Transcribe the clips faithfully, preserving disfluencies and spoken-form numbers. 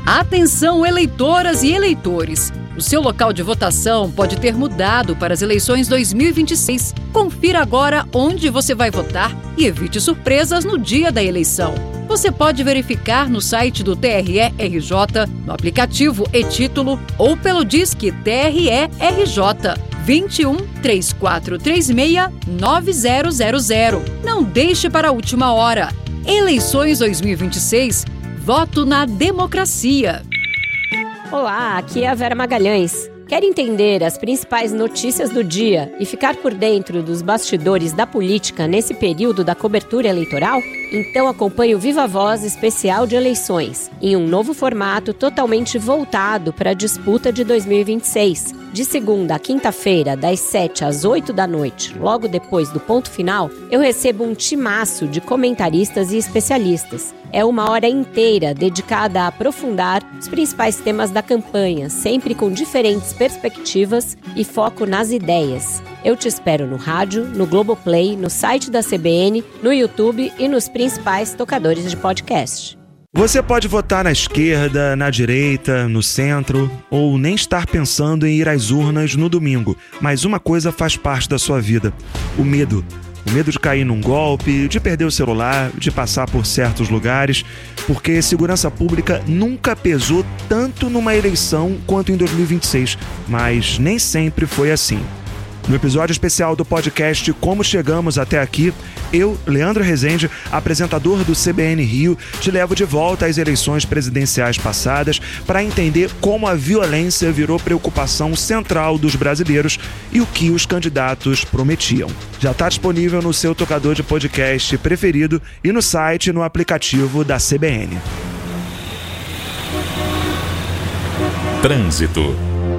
Atenção, eleitoras e eleitores! O seu local de votação pode ter mudado para as eleições dois mil e vinte e seis. Confira agora onde você vai votar e evite surpresas no dia da eleição. Você pode verificar no site do T R E R J, no aplicativo e-Título ou pelo Disque T R E R J vinte e um, três quatro três seis, nove zero zero zero. Não deixe para a última hora. Eleições dois mil e vinte e seis. Voto na democracia. Olá, aqui é a Vera Magalhães. Quer entender as principais notícias do dia e ficar por dentro dos bastidores da política nesse período da cobertura eleitoral? Então acompanhe o Viva Voz especial de eleições, em um novo formato totalmente voltado para a disputa de dois mil e vinte e seis. De segunda a quinta-feira, das sete às oito da noite, logo depois do ponto final, eu recebo um timaço de comentaristas e especialistas. É uma hora inteira dedicada a aprofundar os principais temas da campanha, sempre com diferentes perspectivas e foco nas ideias. Eu te espero no rádio, no Globoplay, no site da C B N, no YouTube e nos principais tocadores de podcast. Você pode votar na esquerda, na direita, no centro, ou nem estar pensando em ir às urnas no domingo, mas uma coisa faz parte da sua vida: o medo. O medo de cair num golpe, de perder o celular, de passar por certos lugares, porque segurança pública nunca pesou tanto numa eleição quanto em dois mil e vinte e seis, mas nem sempre foi assim. No episódio especial do podcast Como Chegamos Até Aqui, eu, Leandro Rezende, apresentador do C B N Rio, te levo de volta às eleições presidenciais passadas para entender como a violência virou preocupação central dos brasileiros e o que os candidatos prometiam. Já está disponível no seu tocador de podcast preferido e no site e no aplicativo da C B N. Trânsito.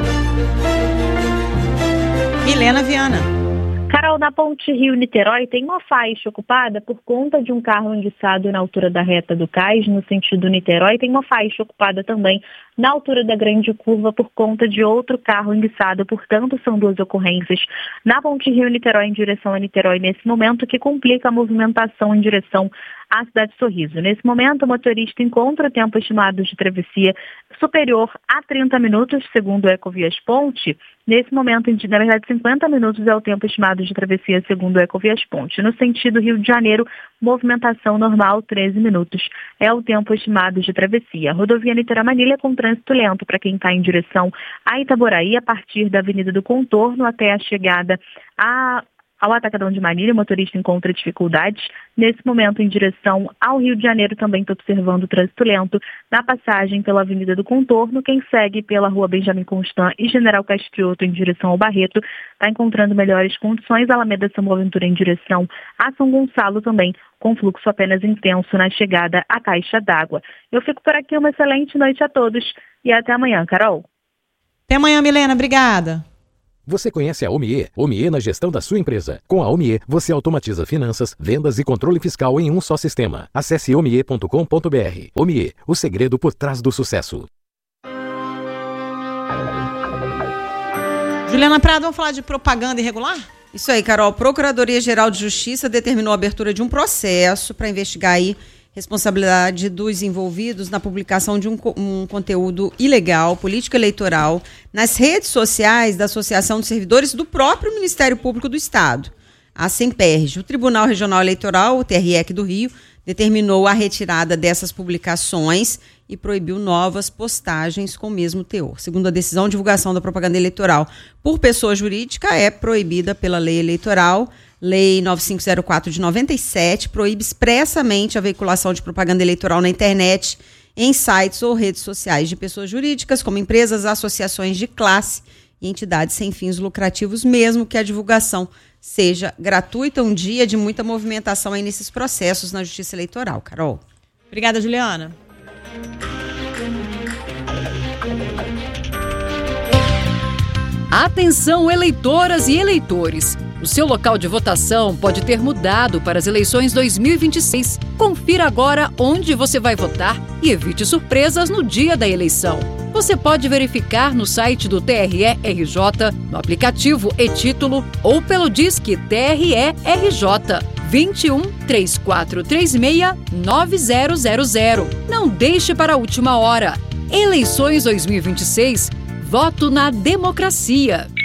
Milena Viana. Carol, na Ponte Rio-Niterói tem uma faixa ocupada por conta de um carro enguiçado na altura da reta do Cais, no sentido Niterói. Tem uma faixa ocupada também na altura da Grande Curva por conta de outro carro enguiçado. Portanto, são duas ocorrências na Ponte Rio-Niterói em direção a Niterói nesse momento, que complica a movimentação em direção à cidade de Sorriso. Nesse momento, o motorista encontra o tempo estimado de travessia superior a trinta minutos, segundo o Ecovias Ponte. Nesse momento, na verdade, cinquenta minutos é o tempo estimado de travessia, segundo o Ecovias Ponte. No sentido Rio de Janeiro, movimentação normal, treze minutos. É o tempo estimado de travessia. A rodovia Niterói-Manilha com trânsito lento para quem está em direção a Itaboraí, a partir da Avenida do Contorno até a chegada a... Ao Atacadão de Manilha, o motorista encontra dificuldades. Nesse momento, em direção ao Rio de Janeiro, também está observando o trânsito lento na passagem pela Avenida do Contorno. Quem segue pela Rua Benjamin Constant e General Castrioto em direção ao Barreto está encontrando melhores condições. A Alameda São Boaventura em direção a São Gonçalo também com fluxo apenas intenso na chegada à Caixa d'Água. Eu fico por aqui, uma excelente noite a todos e até amanhã, Carol. Até amanhã, Milena. Obrigada. Você conhece a Omie? Omie na gestão da sua empresa. Com a Omie, você automatiza finanças, vendas e controle fiscal em um só sistema. Acesse omie ponto com ponto b r. Omie, o segredo por trás do sucesso. Juliana Prado, vamos falar de propaganda irregular? Isso aí, Carol. A Procuradoria-Geral de Justiça determinou a abertura de um processo para investigar aí responsabilidade dos envolvidos na publicação de um, um conteúdo ilegal, político eleitoral, nas redes sociais da Associação de Servidores do próprio Ministério Público do Estado, a SEMPERJ. O Tribunal Regional Eleitoral, o T R E C do Rio, determinou a retirada dessas publicações e proibiu novas postagens com o mesmo teor. Segundo a decisão, a divulgação da propaganda eleitoral por pessoa jurídica é proibida pela lei eleitoral. Lei nove mil quinhentos e quatro de noventa e sete proíbe expressamente a veiculação de propaganda eleitoral na internet, em sites ou redes sociais de pessoas jurídicas, como empresas, associações de classe e entidades sem fins lucrativos, mesmo que a divulgação seja gratuita. Um dia de muita movimentação aí nesses processos na Justiça Eleitoral. Carol. Obrigada, Juliana. Atenção, eleitoras e eleitores! O seu local de votação pode ter mudado para as eleições dois mil e vinte e seis. Confira agora onde você vai votar e evite surpresas no dia da eleição. Você pode verificar no site do T R E R J, no aplicativo e-Título ou pelo Disque T R E R J vinte e um, três quatro três seis, nove zero zero zero. Não deixe para a última hora. Eleições dois mil e vinte e seis. Voto na democracia.